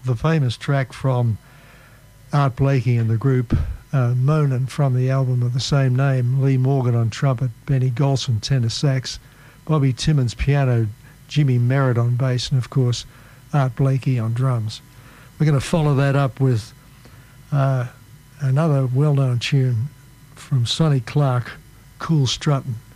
the famous track from Art Blakey and the group, Moanin' from the album of the same name. Lee Morgan on trumpet, Benny Golson tenor sax, Bobby Timmons piano, Jimmy Merritt on bass, and of course Art Blakey on drums. We're going to follow that up with another well-known tune from Sonny Clark, Cool Struttin'.